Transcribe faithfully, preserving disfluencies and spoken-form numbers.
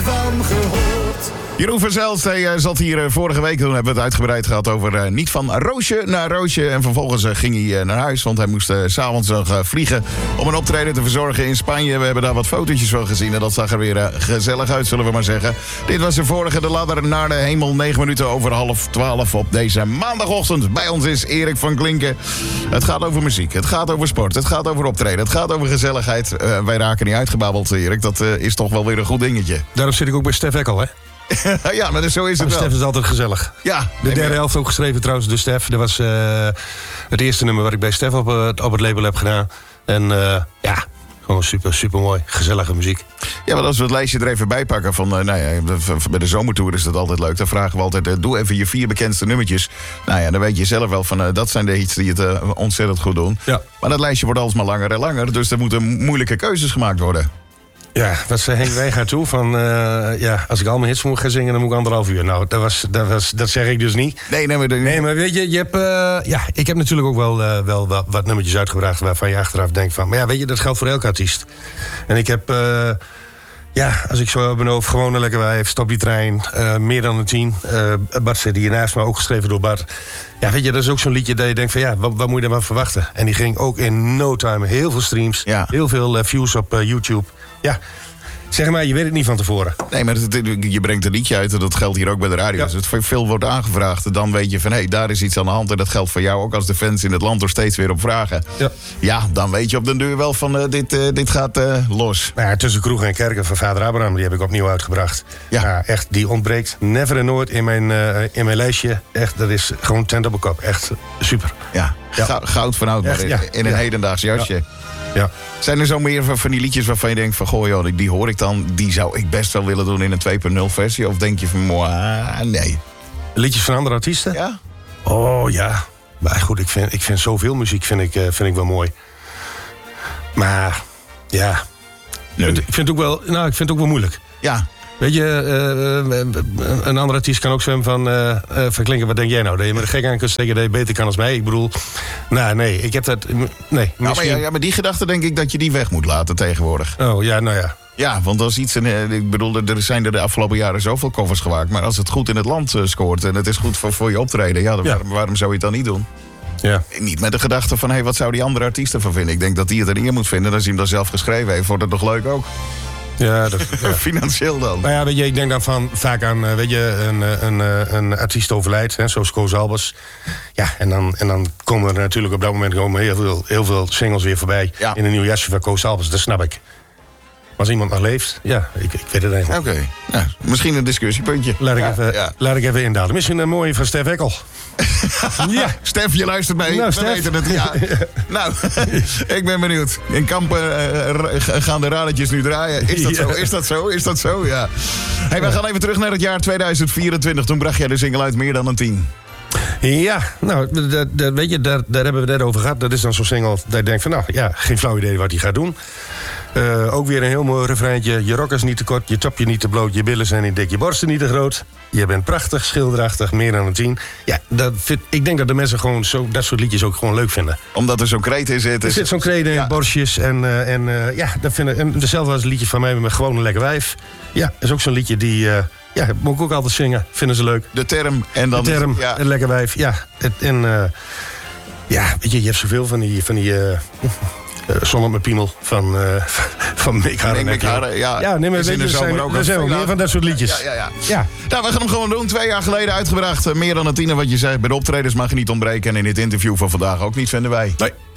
van gehoord. Jeroen van Zelst hij, uh, zat hier uh, vorige week. Toen hebben we het uitgebreid gehad over uh, niet van Roosje naar Roosje. En vervolgens uh, ging hij uh, naar huis. Want hij moest uh, 's avonds nog uh, vliegen om een optreden te verzorgen in Spanje. We hebben daar wat fotootjes van gezien. En dat zag er weer uh, gezellig uit, zullen we maar zeggen. Dit was de vorige De Ladder naar de Hemel. negen minuten over half twaalf op deze maandagochtend. Bij ons is Erik van Klinken. Het gaat over muziek. Het gaat over sport. Het gaat over optreden. Het gaat over gezelligheid. Uh, wij raken niet uitgebabbeld, Erik. Dat uh, is toch wel weer een goed dingetje. Daarom zit ik ook bij Stef Eckel, hè? Ja, maar dus zo is het wel. Stef is altijd gezellig. Ja, de derde helft ook geschreven trouwens door Stef. Dat was uh, het eerste nummer wat ik bij Stef op, uh, op het label heb gedaan. En uh, ja, gewoon super, super mooi. Gezellige muziek. Ja, maar als we het lijstje er even bij pakken van, uh, nou ja, bij de zomertour is dat altijd leuk. Dan vragen we altijd, uh, doe even je vier bekendste nummertjes. Nou ja, dan weet je zelf wel van, uh, dat zijn de hits die het uh, ontzettend goed doen. Ja. Maar dat lijstje wordt alsmaar langer en langer. Dus er moeten moeilijke keuzes gemaakt worden. Ja, wat zei Henk Wijngaard toe van, uh, ja, als ik al mijn hits moet gaan zingen, dan moet ik anderhalf uur. Nou, dat, was, dat, was, dat zeg ik dus niet. Nee, nee, maar, de... nee, maar weet je, je hebt, uh, ja, ik heb natuurlijk ook wel, uh, wel wat, wat nummertjes uitgebracht waarvan je achteraf denkt van, maar ja, weet je, dat geldt voor elke artiest. En ik heb, uh, ja, als ik zo heb mijn hoofd, gewoon een lekker wijf, Stop die trein, uh, meer dan een tien. Uh, Bart zit hier naast me, ook geschreven door Bart. Ja, weet je, dat is ook zo'n liedje dat je denkt van, ja, wat, wat moet je daarvan verwachten? En die ging ook in no time, heel veel streams, ja. heel veel uh, views op uh, YouTube. Ja. Zeg maar, je weet het niet van tevoren. Nee, maar het, je brengt een liedje uit en dat geldt hier ook bij de radio. Ja. Als het veel wordt aangevraagd, dan weet je van, hé, hey, daar is iets aan de hand. En dat geldt voor jou ook als de fans in het land er steeds weer op vragen. Ja, ja dan weet je op den deur wel van, uh, dit, uh, dit gaat uh, los. Nou ja, Tussen Kroeg en Kerken van Vader Abraham, die heb ik opnieuw uitgebracht. Ja. Ja, echt, die ontbreekt never en nooit in mijn, uh, in mijn lijstje. Echt, dat is gewoon tent op een kop. Echt super. Ja, ja. Goud van oud, maar in, ja. in een ja. hedendaags jasje. Ja. Ja. Zijn er zo meer van, van die liedjes waarvan je denkt van, goh joh, die hoor ik dan, die zou ik best wel willen doen in een twee punt nul versie? Of denk je van, moah, nee. Liedjes van andere artiesten? Ja. Oh ja. Maar goed, ik vind, ik vind zoveel muziek vind ik, uh, vind ik wel mooi. Maar ja, nee. ik, vind, ik vind het ook wel, nou, ik vind het ook wel moeilijk. Ja. Weet je, uh, een andere artiest kan ook zwemmen van, uh, uh, van Klinken, wat denk jij nou? Dat je me er gek aan kunt steken, dat je beter kan als mij. Ik bedoel, nou nee, ik heb dat, nee. Nou, maar, ja, ja, maar die gedachte denk ik dat je die weg moet laten tegenwoordig. Oh, ja, nou ja. Ja, want als iets, ik bedoel, er zijn er de afgelopen jaren zoveel covers gemaakt. Maar als het goed in het land uh, scoort en het is goed voor, voor je optreden, ja, dan, ja. Waarom, waarom zou je het dan niet doen? Ja. Niet met de gedachte van, hé, hey, wat zou die andere artiest ervan vinden? Ik denk dat die het erin moet vinden, als hij hem dan zelf geschreven heeft, wordt het nog leuk ook. Ja, dat, ja. Financieel dan. Nou ja, weet je, ik denk dan van, vaak aan, weet je, een, een, een artiest overlijdt, hè, zoals Koos Albers. Ja, en dan, en dan komen er natuurlijk op dat moment komen heel veel, heel veel singles weer voorbij. Ja. In een nieuw jasje van Koos Albers, dat snap ik. Als iemand nog leeft, ja, ik, ik weet het eigenlijk. Oké, okay. ja, misschien een discussiepuntje. Laat ik, ja, even, ja. laat ik even indalen. Misschien een mooie van Stef Eckel. Ja, Stef, je luistert mee. Nou, We Stef. weten het. Ja. Nou, ik ben benieuwd. In Kampen uh, gaan de radertjes nu draaien. Is dat ja. zo? Is dat zo? Is dat zo? Ja. Hey, we gaan even terug naar het jaar tweeduizend vierentwintig. Toen bracht jij de single uit Meer dan een tien. Ja, nou, dat, dat, weet je, daar, daar hebben we het net over gehad. Dat is dan zo'n single dat je denkt van, nou, ja, geen flauw idee wat hij gaat doen. Uh, ook weer een heel mooi refreintje. Je rok is niet te kort, je topje niet te bloot, je billen zijn niet dik, je borsten niet te groot. Je bent prachtig, schilderachtig, meer dan een tien. Ja, dat vind, ik denk dat de mensen gewoon zo, dat soort liedjes ook gewoon leuk vinden. Omdat er zo'n kreet in zit. Er zit zo'n kreet in, ja. borstjes en, uh, en uh, ja, dat vinden, en dezelfde als een liedje van mij met gewoon een lekker wijf. Ja, is ook zo'n liedje die... Uh, Ja, dat moet ik ook altijd zingen. Vinden ze leuk. De term en dan... De term, ja. een lekker wijf. Ja, het, en uh, ja, weet je, je hebt zoveel van die... Van die uh, uh, Zon op mijn piemel van, uh, van Mick Harren. Mick Harren, ja. Ja, nee, maar weet je, er zijn ook, er zijn ook meer van dat soort liedjes. Ja, ja, ja. ja. Nou, we gaan hem gewoon doen. Twee jaar geleden uitgebracht. Meer dan een tien. Wat je zei, bij de optredens mag je niet ontbreken. En in dit interview van vandaag ook niet, vinden wij. Nee.